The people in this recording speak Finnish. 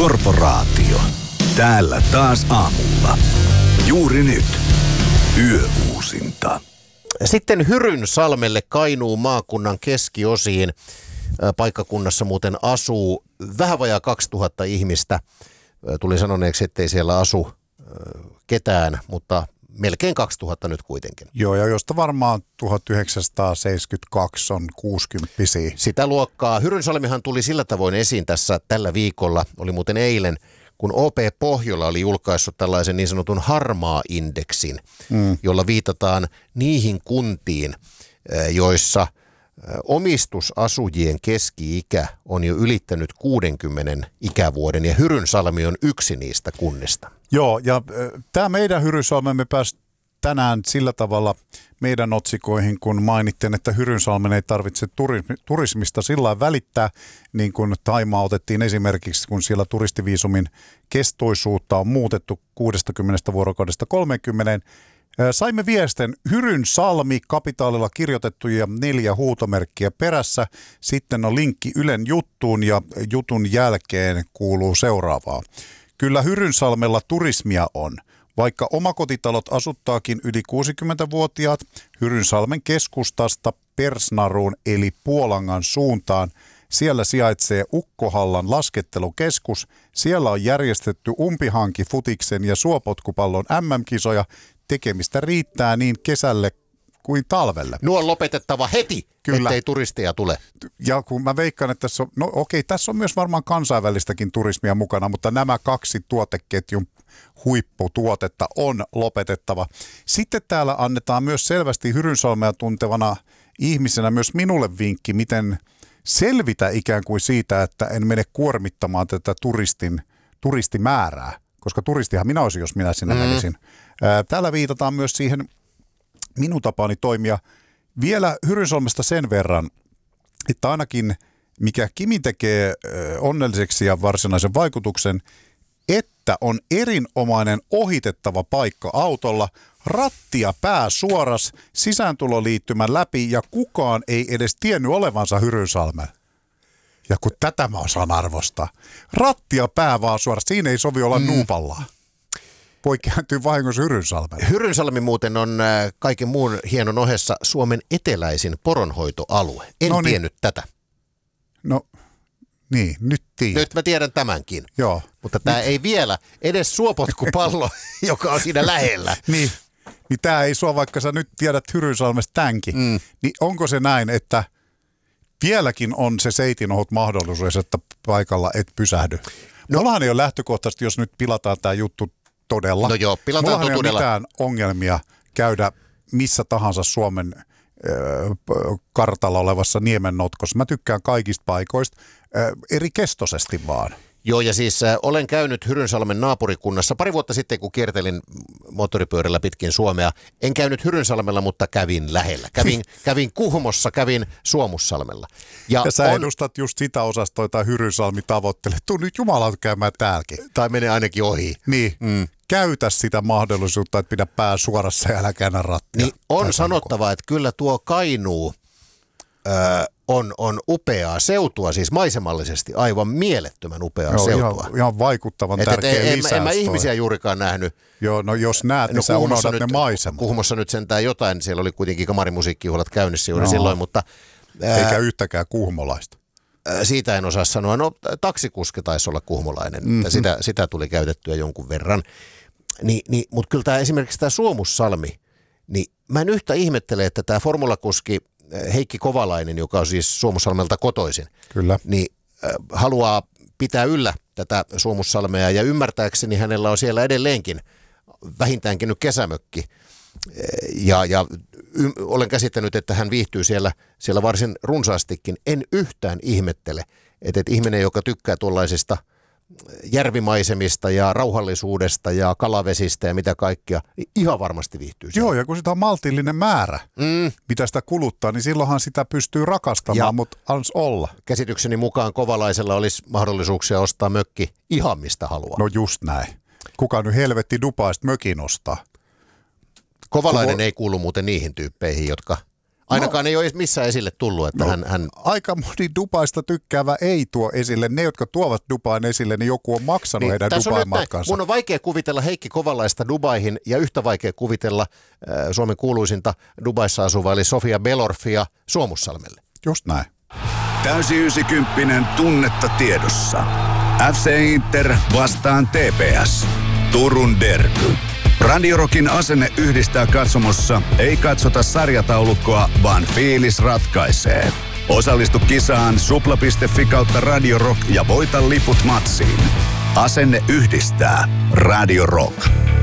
Korporaatio. Täällä taas aamulla. Juuri nyt. Yöuusinta. Sitten Hyrynsalmelle Kainuun maakunnan keskiosiin. Paikkakunnassa muuten asuu vähän vajaa 2000 ihmistä. Tuli sanoneeksi, ettei siellä asu ketään, mutta melkein 2000 nyt kuitenkin. Joo, ja josta varmaan 1972 on 60-pisiä. Sitä luokkaa. Hyrynsalmihan tuli sillä tavoin esiin tässä tällä viikolla, oli muuten eilen, kun OP Pohjola oli julkaissut tällaisen niin sanotun harmaa-indeksin, jolla viitataan niihin kuntiin, joissa omistusasujien keski-ikä on jo ylittänyt 60 ikävuoden, ja Hyrynsalmi on yksi niistä kunnista. Joo, ja tämä meidän Hyrynsalmemme pääsi tänään sillä tavalla meidän otsikoihin, kun mainittiin, että Hyrynsalmen ei tarvitse turismista sillä lailla välittää, niin kuin Thaimaa otettiin esimerkiksi, kun siellä turistiviisumin kestoisuutta on muutettu 60 vuorokaudesta 30. Saimme viestin Hyrynsalmi kapitaalilla kirjoitettu ja 4 huutomerkkiä perässä. Sitten on linkki Ylen juttuun ja jutun jälkeen kuuluu seuraavaa. Kyllä Hyrynsalmella turismia on. Vaikka omakotitalot asuttaakin yli 60-vuotiaat, Hyrynsalmen keskustasta Persnaruun eli Puolangan suuntaan. Siellä sijaitsee Ukkohallan laskettelukeskus. Siellä on järjestetty umpihanki futiksen ja suopotkupallon MM-kisoja. Tekemistä riittää niin kesälle kuin talvelle. Nuo on lopetettava heti, kyllä, ettei turisteja tule. Ja kun mä veikkaan, että tässä on, tässä on myös varmaan kansainvälistäkin turismia mukana, mutta nämä 2 tuoteketjun huipputuotetta on lopetettava. Sitten täällä annetaan myös selvästi Hyrynsalmea tuntevana ihmisenä myös minulle vinkki, miten selvitä ikään kuin siitä, että en mene kuormittamaan tätä turistimäärää, koska turistihan minä olisin, jos minä sinne menisin. Täällä viitataan myös siihen minun tapaani toimia. Vielä Hyrynsalmesta sen verran, että ainakin mikä Kimi tekee onnelliseksi ja varsinaisen vaikutuksen, että on erinomainen ohitettava paikka autolla, rattia pää suoras, sisääntuloliittymän läpi ja kukaan ei edes tiennyt olevansa Hyrynsalmella. Ja kun tätä mä osaan arvostaa. Rattia pää vaan suoras, siinä ei sovi olla nuupallaa. Voi kääntyä vahingossa Hyrynsalmella. Hyrynsalmi muuten on kaiken muun hienon ohessa Suomen eteläisin poronhoitoalue. En tiennyt tätä. No niin, nyt tiedät. Nyt mä tiedän tämänkin. Joo. Mutta tämä ei vielä, edes suopotkupallo, joka on siinä lähellä. Niin tämä ei sua, vaikka sä nyt tiedät Hyrynsalmesta tämänkin. Niin onko se näin, että vieläkin on se seitinohut mahdollisuus, että paikalla et pysähdy? Mullahan ei ole lähtökohtaisesti, jos nyt pilataan tämä juttu todella. No joo, pilataan mullahan totuudella. Ei ole mitään ongelmia käydä missä tahansa Suomen kartalla olevassa niemennotkossa. Mä tykkään kaikista paikoista, eri kestoisesti vaan. Joo, ja siis olen käynyt Hyrynsalmen naapurikunnassa pari vuotta sitten, kun kiertelin moottoripyörällä pitkin Suomea. En käynyt Hyrynsalmella, mutta kävin lähellä. Kävin Kuhmossa, kävin Suomussalmella. Ja sä edustat just sitä osastoa, jota Hyrynsalmi tavoittelee. Tuu nyt jumalauta käymään täälläkin. Tai menee ainakin ohi. Niin. Käytä sitä mahdollisuutta, että pidä pää suorassa ja älä käännä rattia. Niin on sanottava, että kyllä tuo Kainuu on upeaa seutua, siis maisemallisesti aivan mielettömän upeaa seutua. Ihan vaikuttavan tärkeä lisäys. En mä ihmisiä juurikaan nähnyt. Joo, no jos näet, niin sä unohdat ne maisemat. Kuhmossa nyt sentään jotain, siellä oli kuitenkin kamarimusiikkijuhlat käynnissä juuri silloin, mutta eikä yhtäkään kuhmolaista. Siitä en osaa sanoa. No taksikuski taisi olla kuhmolainen, sitä tuli käytettyä jonkun verran. Mutta kyllä esimerkiksi tämä Suomussalmi, niin mä en yhtä ihmettele, että tämä formulakuski Heikki Kovalainen, joka on siis Suomussalmelta kotoisin, kyllä, niin haluaa pitää yllä tätä Suomussalmea, ja ymmärtääkseni hänellä on siellä edelleenkin vähintäänkin nyt kesämökki. Ja olen käsittänyt, että hän viihtyy siellä varsin runsaastikin. En yhtään ihmettele, että ihminen, joka tykkää tuollaisista järvimaisemista ja rauhallisuudesta ja kalavesistä ja mitä kaikkea, niin ihan varmasti viihtyy siellä. Joo, ja kun sitä on maltillinen määrä, mitä sitä kuluttaa, niin silloinhan sitä pystyy rakastamaan, mutta ans olla. Käsitykseni mukaan Kovalaisella olisi mahdollisuuksia ostaa mökki ihan mistä haluaa. No just näin. Kuka nyt helvetti Dubaista mökin ostaa? Kovalainen ei kuulu muuten niihin tyyppeihin, jotka Ainakaan ei ole missään esille tullut, että hän... Aika moni Dubaista tykkäävä ei tuo esille. Ne, jotka tuovat Dubain esille, niin joku on maksanut heidän Dubai-matkansa. Mun on vaikea kuvitella Heikki Kovalaista Dubaihin ja yhtä vaikea kuvitella Suomen kuuluisinta Dubaissa asuvaa, eli Sofia Belorfia Suomussalmelle. Just näin. Täysi 90 tunnetta tiedossa. FC Inter vastaan TPS. Turun derby. Radio Rockin asenne yhdistää katsomossa. Ei katsota sarjataulukkoa, vaan fiilis ratkaisee. Osallistu kisaan supla.fi/Radio Rock ja voita liput matsiin. Asenne yhdistää. Radio Rock.